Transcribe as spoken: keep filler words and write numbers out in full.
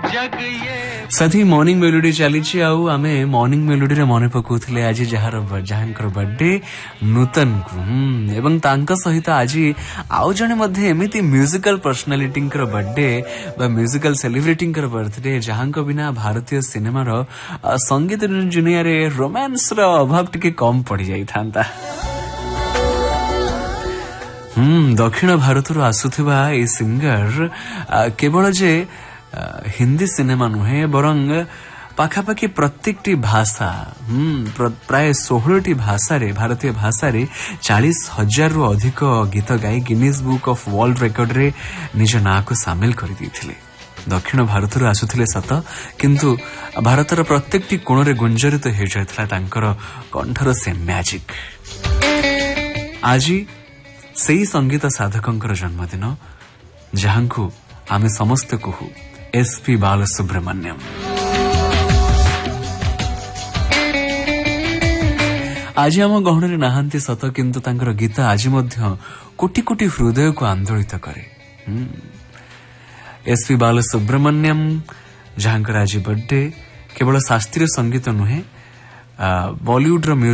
साथी morning melody चली आमे मॉर्निंग मेलोडी रे मन पकाउथिले आज जहार जहांकर बर्थडे नूतन को एवं तांका सहित आज आउ जने मध्ये एमिति म्यूजिकल पर्सनालिटी कर बर्थडे बा म्यूजिकल सेलिब्रिटी कर बर्थडे जहांको बिना भारतीय सिनेमा रो संगीत दुनिया रे रोमांस रो अभाव टिके कम पड़ी जाई थांता। हम्म दक्षिण भारत रो आसुथिबा ए सिंगर केवल जे हिंदी सिनेमा नुहे बरं पाखापाखि प्रत्येकटी भाषा हम्म प्राय सोलह भाषा रे भारतीय भाषा रे चालीस हजार रु अधिक गीत गाई Guinness book of world record रे निज ना को शामिल कर देथिले। दक्षिण भारत रो आसुथिले सत किंतु भारतर प्रत्येकटी कोण रे गुंजरित हो जायथला तांकर कंठर से मैजिक। आज सेही संगीत साधकंकर जन्मदिन जहांकु आमे समस्त कहू एसपी बालसुब्रमण्यम। आज आम गहन नहांती सत किंतु तांकर गीत आज मध्य कोटी कोटी हृदय को आंदोलित करे। एसपी बालसुब्रमण्यम जहांकर आज बर्थडे केवल शास्त्रीय संगीत नुहे बॉलीवुड रो